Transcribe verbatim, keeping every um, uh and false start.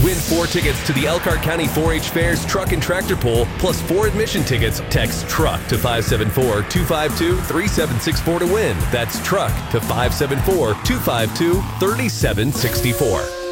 Win four tickets to the Elkhart County four H Fairs Truck and Tractor Pull, plus four admission tickets. Text TRUCK to five seven four, two five two, three seven six four to win. That's TRUCK to five seven four, two five two, three seven six four.